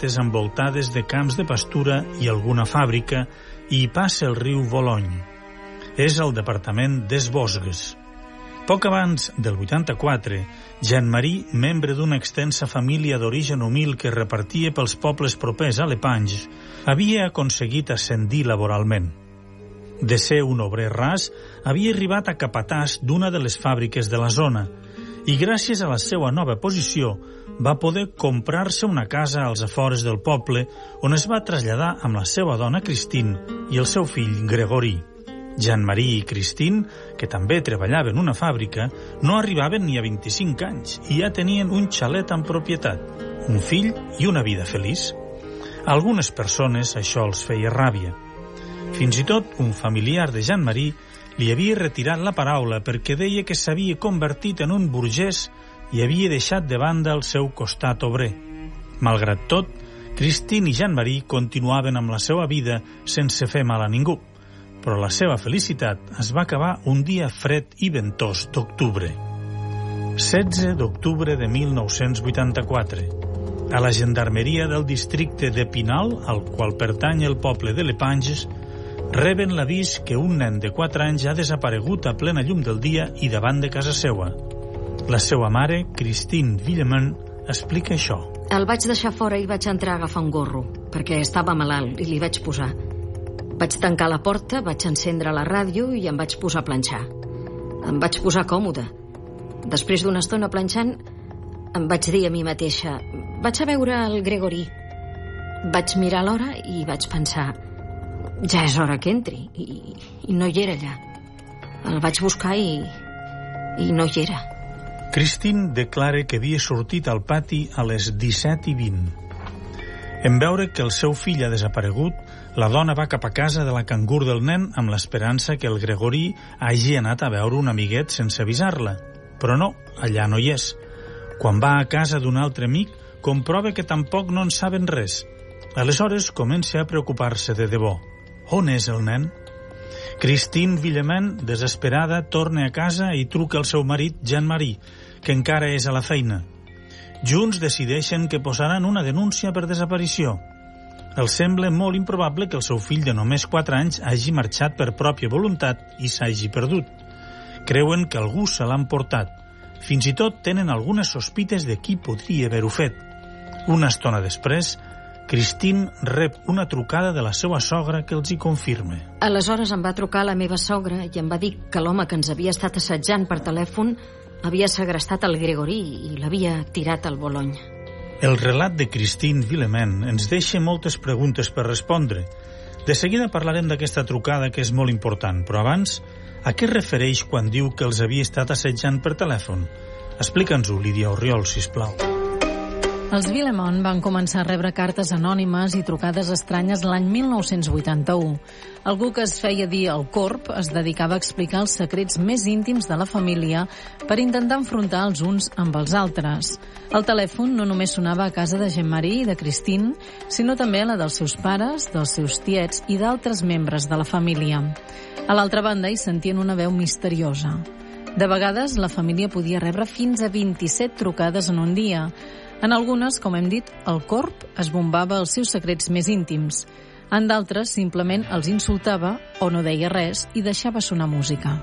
casetes envoltades de camps de pastura i alguna fàbrica, i hi passa el riu Bologne. És el departament des Vosges. Poc abans del 84, Jean-Marie, membre d'una extensa família d'origen humil que repartia pels pobles propers a Lepage, havia aconseguit ascendir laboralment. De ser un obrer ras, havia arribat a capatàs d'una de les fàbriques de la zona i gràcies a la seva nova posició va poder comprar-se una casa als afores del poble on es va traslladar amb la seva dona Christine i el seu fill Gregory. Jean-Marie i Christine, que també treballaven en una fàbrica, no arribaven ni a 25 anys i ja tenien un xalet en propietat, un fill i una vida feliç. A algunes persones això els feia ràbia. Fins i tot un familiar de Jean-Marie li havia retirat la paraula perquè deia que s'havia convertit en un burgès i havia deixat de banda el seu costat obrer. Malgrat tot, Christine i Jean-Marie continuaven amb la seva vida sense fer mal a ningú, però la seva felicitat es va acabar un dia fred i ventós d'octubre. 16 d'octubre de 1984. A la gendarmeria del districte d'Épinal, al qual pertany el poble de Lepage, reben l'avís que un nen de 4 anys ha desaparegut a plena llum del dia i davant de casa seva. La seva mare, Christine Villemin, explica això. El vaig deixar fora i vaig entrar a agafar un gorro, perquè estava malalt i li vaig posar. Vaig tancar la porta, vaig encendre la ràdio i em vaig posar a planxar. Em vaig posar còmode. Després d'una estona planxant, em vaig dir a mi mateixa: vaig a veure el Gregory. Vaig mirar l'hora i vaig pensar: ja és hora que entri, i no hi era allà. El vaig buscar i no hi era. Christine declara que havia sortit al pati a les 17:20. En veure que el seu fill ha desaparegut, la dona va cap a casa de la cangur del nen amb l'esperança que el Gregory hagi anat a veure un amiguet sense avisar-la. Però no, allà no hi és. Quan va a casa d'un altre amic, comprova que tampoc no en saben res. Aleshores comença a preocupar-se de debò. On és el nen? Christine Villemin, desesperada, torna a casa i truca al seu marit, Jean-Marie, que encara és a la feina. Junts decideixen que posaran una denúncia per desaparició. Els sembla molt improbable que el seu fill de només 4 anys hagi marxat per pròpia voluntat i s'hagi perdut. Creuen que algú se l'ha emportat. Fins i tot tenen algunes sospites de qui podria haver-ho fet. Una estona després, Christine rep una trucada de la seva sogra que els hi confirma. Aleshores em va trucar la meva sogra i em va dir que l'home que ens havia estat assetjant per telèfon havia segrestat el Gregory i l'havia tirat al Bologne. El relat de Christine Villemin ens deixa moltes preguntes per respondre. De seguida parlarem d'aquesta trucada que és molt important, però abans, a què es refereix quan diu que els havia estat assetjant per telèfon? Explica'ns-ho, Lídia Oriol, sisplau. Els Villemin van començar a rebre cartes anònimes i trucades estranyes l'any 1981. Algú que es feia dir el Corb es dedicava a explicar els secrets més íntims de la família per intentar enfrontar els uns amb els altres. El telèfon no només sonava a casa de Jean-Marie i de Christine, sinó també a la dels seus pares, dels seus tiets i d'altres membres de la família. A l'altra banda hi sentien una veu misteriosa. De vegades, la família podia rebre fins a 27 trucades en un dia. En algunes, com hem dit, el Corb es bombava els seus secrets més íntims. En d'altres, simplement els insultava o no deia res i deixava sonar música.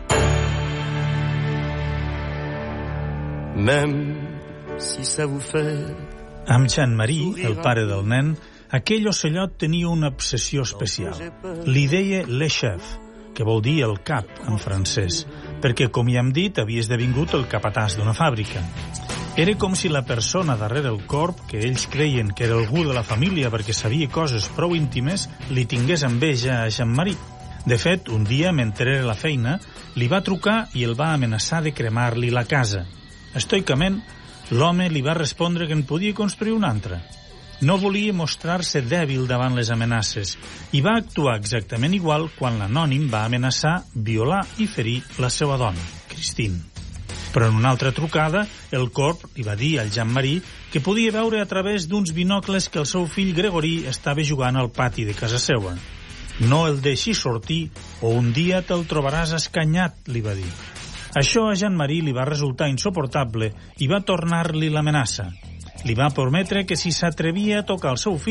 Amb Jean-Marie, el pare del nen, aquell ocellot tenia una obsessió especial. Li deia Le Chef, que vol dir el cap en francès, perquè, com ja hem dit, havia esdevingut el capatàs d'una fàbrica. Era com si la persona darrere el Corb, que ells creien que era algú de la família perquè sabia coses prou íntimes, li tingués enveja a Jean-Marie. De fet, un dia, mentre era a la feina, li va trucar i el va amenaçar de cremar-li la casa. Estoicament, l'home li va respondre que en podia construir una altra. No volia mostrar-se dèbil davant les amenaces i va actuar exactament igual quan l'anònim va amenaçar violar i ferir la seva dona, Christine. Però en una altra trucada, el Corb li va dir al Jean-Marie que podia veure a través d'uns binocles que el seu fill Gregory estava jugant al pati de casa seva. No el deixis sortir o un dia te'l trobaràs escanyat, li va dir. Això a Jean-Marie li va resultar insuportable i va tornar-li l'amenaça. Li va prometre que si s'atrevia a tocar el seu fill